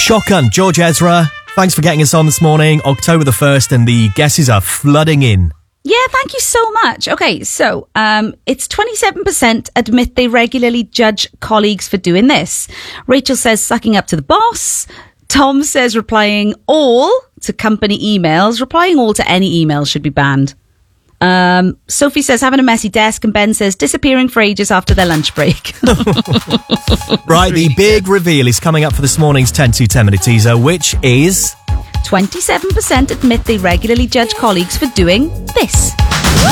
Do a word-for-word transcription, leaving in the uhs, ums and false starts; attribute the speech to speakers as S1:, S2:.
S1: Shotgun, George Ezra, thanks for getting us on this morning. October the first, and the guesses are flooding in.
S2: Yeah, thank you so much. Okay, so um, it's twenty-seven percent admit they regularly judge colleagues for doing this. Rachel says sucking up to the boss. Tom says replying all to company emails. Replying all to any emails should be banned. Um, Sophie says having a messy desk, and Ben says disappearing for ages after their lunch break.
S1: Right, the big reveal is coming up for this morning's ten to ten minute teaser, which is...
S2: twenty-seven percent admit they regularly judge colleagues for doing this.